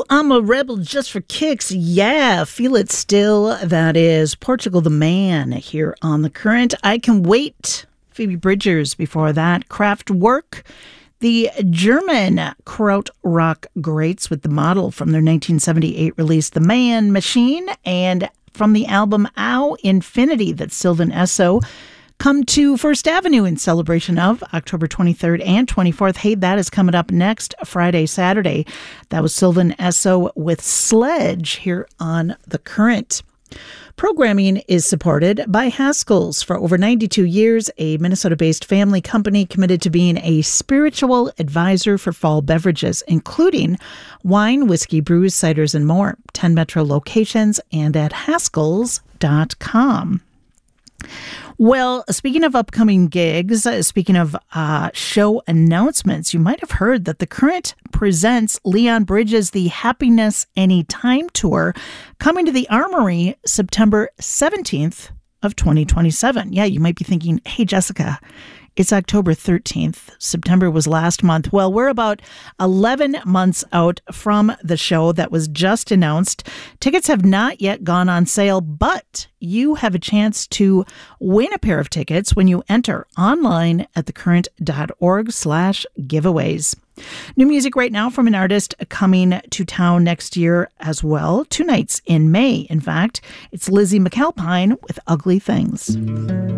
I'm a Rebel Just for Kicks. Yeah, feel it still. That is Portugal the Man here on The Current. I Can Wait. Phoebe Bridgers before that. Kraftwerk. The German krautrock greats with The Model from their 1978 release The Man Machine. And from the album Ow Infinity, that's Sylvan Esso. Come to First Avenue in celebration of October 23rd and 24th. Hey, that is coming up next Friday, Saturday. That was Sylvan Esso with Sledge here on The Current. Programming is supported by Haskell's. For over 92 years, a Minnesota-based family company committed to being a spiritual advisor for fall beverages, including wine, whiskey, brews, ciders, and more. 10 metro locations and at haskells.com. Well, speaking of upcoming gigs, speaking of show announcements, you might have heard that The Current presents Leon Bridges' The Happiness Anytime Tour, coming to the Armory September 17th of 2027. Yeah, you might be thinking, hey, Jessica, it's October 13th. September was last month. Well, we're about 11 months out from the show that was just announced. Tickets have not yet gone on sale, but you have a chance to win a pair of tickets when you enter online at thecurrent.org/giveaways. New music right now from an artist coming to town next year as well. 2 nights in May, in fact. It's Lizzie McAlpine with Ugly Things.